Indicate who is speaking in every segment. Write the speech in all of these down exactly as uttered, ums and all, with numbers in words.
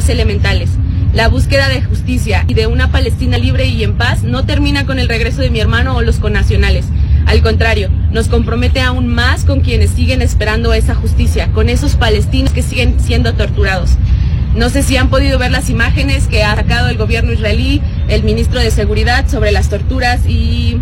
Speaker 1: más elementales. La búsqueda de justicia y de una Palestina libre y en paz no termina con el regreso de mi hermano o los connacionales. Al contrario, nos compromete aún más con quienes siguen esperando esa justicia, con esos palestinos que siguen siendo torturados. No sé si han podido ver las imágenes que ha sacado el gobierno israelí, el ministro de Seguridad, sobre las torturas y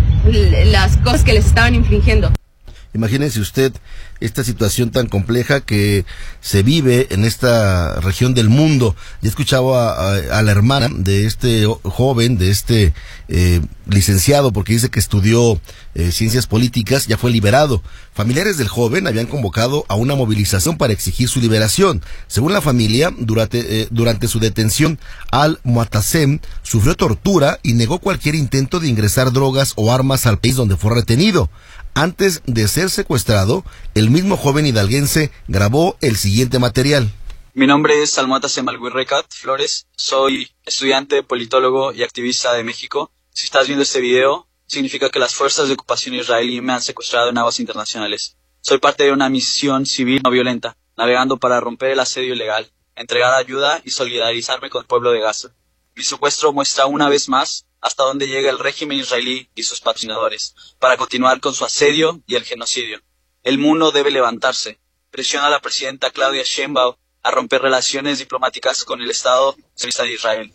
Speaker 1: las cosas que les estaban infligiendo.
Speaker 2: Imagínense usted esta situación tan compleja que se vive en esta región del mundo. Ya escuchaba a, a, a la hermana de este joven, de este eh, licenciado, porque dice que estudió eh, ciencias políticas, ya fue liberado. Familiares del joven habían convocado a una movilización para exigir su liberación. Según la familia, durante, eh, durante su detención, Al-Mu'tasem sufrió tortura y negó cualquier intento de ingresar drogas o armas al país donde fue retenido. Antes de ser secuestrado, el mismo joven hidalguense grabó el siguiente material.
Speaker 3: Mi nombre es Al-Mu'tasem Al-Wirrekat Flores, soy estudiante, politólogo y activista de México. Si estás viendo este video, significa que las fuerzas de ocupación israelí me han secuestrado en aguas internacionales. Soy parte de una misión civil no violenta, navegando para romper el asedio ilegal, entregar ayuda y solidarizarme con el pueblo de Gaza. Mi secuestro muestra una vez más hasta dónde llega el régimen israelí y sus patrocinadores, para continuar con su asedio y el genocidio. El mundo debe levantarse. Presiona a la presidenta Claudia Sheinbaum a romper relaciones diplomáticas con el Estado sionista de Israel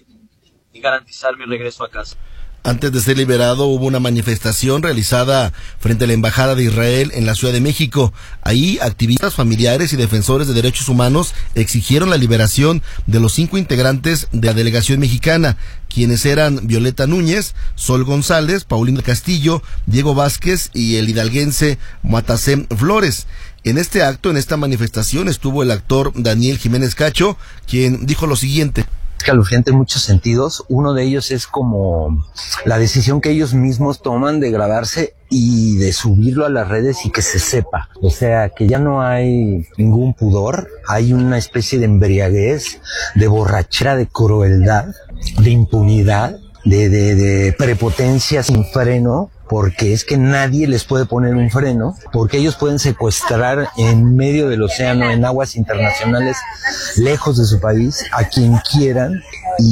Speaker 3: y garantizar mi regreso a casa.
Speaker 2: Antes de ser liberado, hubo una manifestación realizada frente a la Embajada de Israel en la Ciudad de México. Ahí, activistas, familiares y defensores de derechos humanos exigieron la liberación de los cinco integrantes de la delegación mexicana, quienes eran Violeta Núñez, Sol González, Paulina Castillo, Diego Vázquez y el hidalguense Mu'tasem Flores. En este acto, en esta manifestación, estuvo el actor Daniel Jiménez Cacho, quien dijo lo siguiente.
Speaker 4: Escalofriante en muchos sentidos. Uno de ellos es como la decisión que ellos mismos toman de grabarse y de subirlo a las redes y que se sepa. O sea, que ya no hay ningún pudor, hay una especie de embriaguez, de borrachera, de crueldad, de impunidad, de, de, de prepotencia sin freno, porque es que nadie les puede poner un freno, porque ellos pueden secuestrar en medio del océano, en aguas internacionales, lejos de su país, a quien quieran,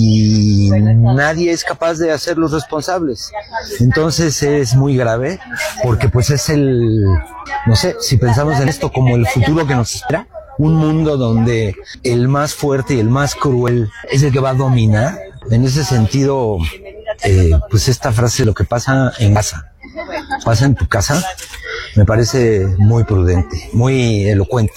Speaker 4: y nadie es capaz de hacerlos responsables. Entonces es muy grave, porque pues es el, no sé, si pensamos en esto como el futuro que nos espera, un mundo donde el más fuerte y el más cruel es el que va a dominar. En ese sentido, eh, pues esta frase, lo que pasa en casa, pasa en tu casa, me parece muy prudente, muy elocuente.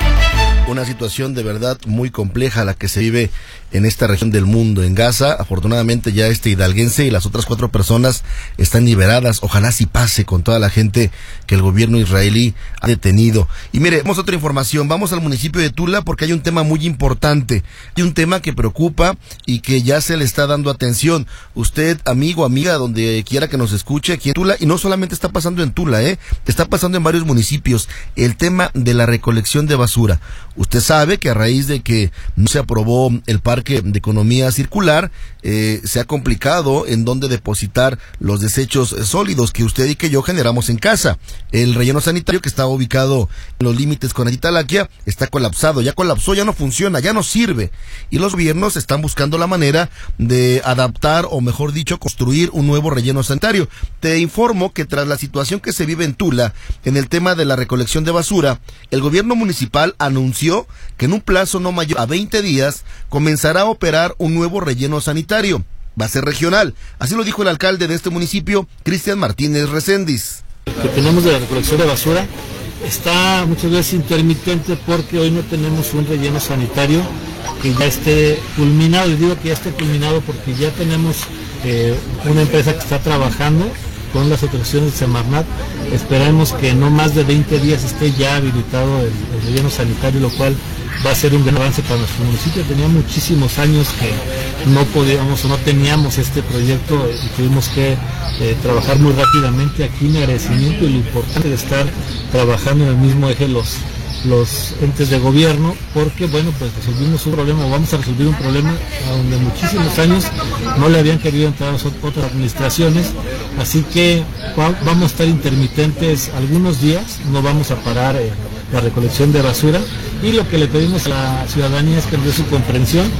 Speaker 2: Una situación de verdad muy compleja la que se vive en esta región del mundo, en Gaza. Afortunadamente ya este hidalguense y las otras cuatro personas están liberadas. Ojalá sí pase con toda la gente que el gobierno israelí ha detenido. Y mire, vamos a otra información. Vamos al municipio de Tula porque hay un tema muy importante. Hay un tema que preocupa y que ya se le está dando atención. Usted, amigo, amiga, donde quiera que nos escuche aquí en Tula, y no solamente está pasando en Tula, ¿eh? Está pasando en varios municipios. El tema de la recolección de basura. Usted sabe que a raíz de que no se aprobó el Parque de Economía Circular, eh, se ha complicado en dónde depositar los desechos sólidos que usted y que yo generamos en casa. El relleno sanitario, que está ubicado en los límites con Ayutthaya, está colapsado, ya colapsó, ya no funciona, ya no sirve. Y los gobiernos están buscando la manera de adaptar, o mejor dicho, construir un nuevo relleno sanitario. Te informo que tras la situación que se vive en Tula, en el tema de la recolección de basura, el gobierno municipal anunció que en un plazo no mayor a veinte días comenzará a operar un nuevo relleno sanitario. Va a ser regional. Así lo dijo el alcalde de este municipio, Cristian Martínez Recendis.
Speaker 5: Que tenemos de la recolección de basura está muchas veces intermitente porque hoy no tenemos un relleno sanitario que ya esté culminado. Y digo que ya esté culminado porque ya tenemos eh, una empresa que está trabajando con las autorizaciones de Semarnat. Esperemos que no más de veinte días esté ya habilitado el, el relleno sanitario, lo cual va a ser un gran avance para nuestro municipio. Tenía muchísimos años que no podíamos o no teníamos este proyecto y tuvimos que eh, trabajar muy rápidamente. Aquí mi agradecimiento y lo importante de estar trabajando en el mismo eje los los entes de gobierno, porque bueno, pues resolvimos un problema, o vamos a resolver un problema a donde muchísimos años no le habían querido entrar a otras administraciones, así que vamos a estar intermitentes algunos días, no vamos a parar eh, la recolección de basura, y lo que le pedimos a la ciudadanía es que nos dé su comprensión,